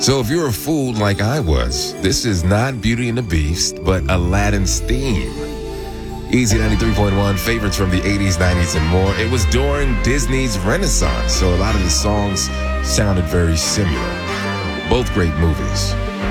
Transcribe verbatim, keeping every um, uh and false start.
So if you're a fool like I was, this is not Beauty and the Beast, but Aladdin's theme. Easy ninety-three point one, favorites from the eighties, nineties, and more. It was during Disney's Renaissance, so a lot of the songs sounded very similar. Both great movies.